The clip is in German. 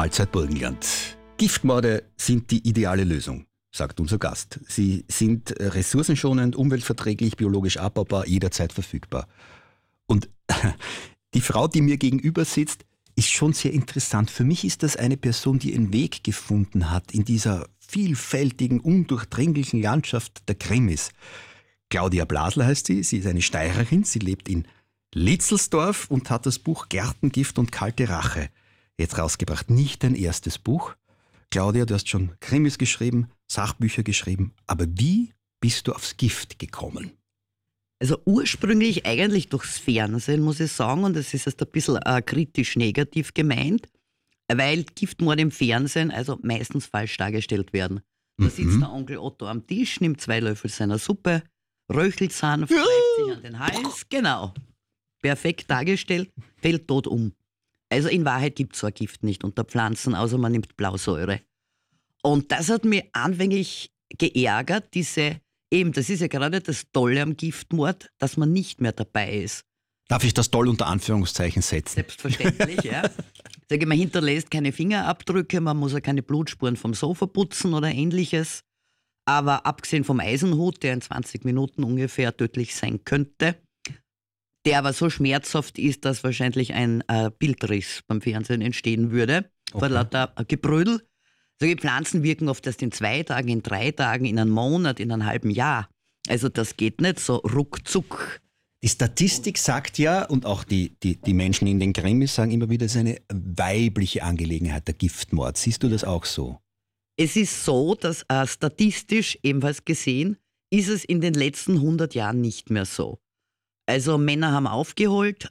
Mahlzeit Burgenland. Giftmorde sind die ideale Lösung, sagt unser Gast. Sie sind ressourcenschonend, umweltverträglich, biologisch abbaubar, jederzeit verfügbar. Und die Frau, die mir gegenüber sitzt, ist schon sehr interessant. Für mich ist das eine Person, die einen Weg gefunden hat in dieser vielfältigen, undurchdringlichen Landschaft der Krimis. Claudia Blasler heißt sie, sie ist eine Steirerin, sie lebt in Litzelsdorf und hat das Buch Gärtengift und kalte Rache jetzt rausgebracht. Nicht dein erstes Buch. Claudia, du hast schon Krimis geschrieben, Sachbücher geschrieben, aber wie bist du aufs Gift gekommen? Also ursprünglich eigentlich durchs Fernsehen, muss ich sagen, und das ist jetzt ein bisschen kritisch negativ gemeint, weil Giftmorde im Fernsehen also meistens falsch dargestellt werden. Da sitzt der Onkel Otto am Tisch, nimmt 2 Löffel seiner Suppe, röchelt sanft, greift sich an den Hals, genau, perfekt dargestellt, fällt tot um. Also in Wahrheit gibt es so ein Gift nicht unter Pflanzen, außer man nimmt Blausäure. Und das hat mich anfänglich geärgert, das ist ja gerade das Tolle am Giftmord, dass man nicht mehr dabei ist. Darf ich das toll unter Anführungszeichen setzen? Selbstverständlich, ja. Sage ich, man hinterlässt keine Fingerabdrücke, man muss ja keine Blutspuren vom Sofa putzen oder ähnliches. Aber abgesehen vom Eisenhut, der in 20 Minuten ungefähr tödlich sein könnte, der aber so schmerzhaft ist, dass wahrscheinlich ein Bildriss beim Fernsehen entstehen würde, vor lauter Gebrödel. Solche Pflanzen wirken oft erst in 2 Tagen, in 3 Tagen, in einem Monat, in einem halben Jahr. Also das geht nicht so ruckzuck. Die Statistik sagt ja, und auch die Menschen in den Krimis sagen immer wieder, es ist eine weibliche Angelegenheit, der Giftmord. Siehst du das auch so? Es ist so, dass statistisch ebenfalls gesehen, ist es in den letzten 100 Jahren nicht mehr so. Also Männer haben aufgeholt,